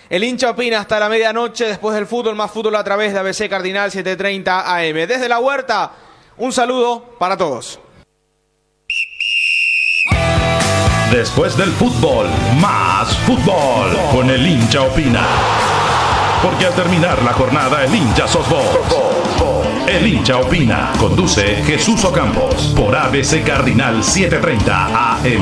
El hincha opina hasta la medianoche después del fútbol, más fútbol a través de ABC Cardinal 730 AM. Desde la huerta, un saludo para todos. Después del fútbol, más fútbol con el hincha opina. Porque al terminar la jornada, el hincha sos vos. El hincha opina. Conduce Jesús Ocampos por ABC Cardinal 730 AM.